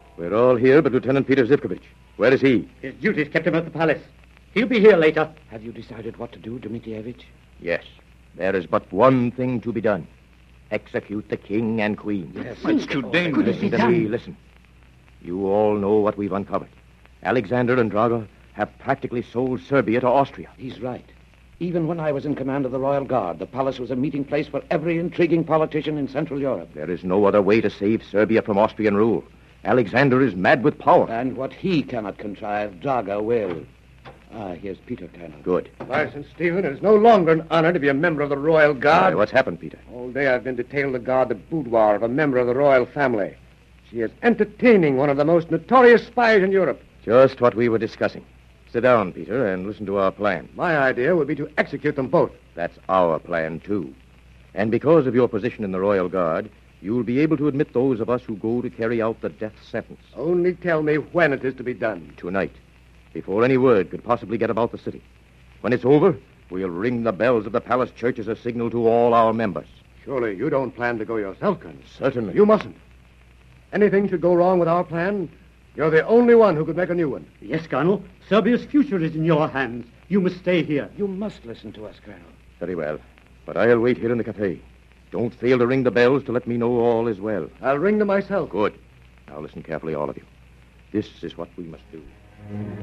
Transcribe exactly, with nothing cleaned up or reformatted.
We're all here but Lieutenant Peter Zivkovich. Where is he? His duties kept him at the palace. He'll be here later. Have you decided what to do, Dmitrievich? Yes. There is but one thing to be done. Execute the king and queen. Yes. It's too dangerous. Listen to me, listen. You all know what we've uncovered. Alexander and Draga have practically sold Serbia to Austria. He's right. Even when I was in command of the Royal Guard, the palace was a meeting place for every intriguing politician in Central Europe. There is no other way to save Serbia from Austrian rule. Alexander is mad with power. And what he cannot contrive, Draga will. Ah, here's Peter, Colonel. Good. My Saint Stephen, it is no longer an honor to be a member of the Royal Guard. Uh, what's happened, Peter? All day I've been detailed to guard the boudoir of a member of the royal family. She is entertaining one of the most notorious spies in Europe. Just what we were discussing. Sit down, Peter, and listen to our plan. My idea would be to execute them both. That's our plan, too. And because of your position in the Royal Guard, you'll be able to admit those of us who go to carry out the death sentence. Only tell me when it is to be done. Tonight, before any word could possibly get about the city. When it's over, we'll ring the bells of the palace church as a signal to all our members. Surely you don't plan to go yourself, Colonel. Certainly. You mustn't. Anything should go wrong with our plan, you're the only one who could make a new one. Yes, Colonel. Serbia's future is in your hands. You must stay here. You must listen to us, Colonel. Very well. But I'll wait here in the cafe. Don't fail to ring the bells to let me know all is well. I'll ring them myself. Good. Now listen carefully, all of you. This is what we must do.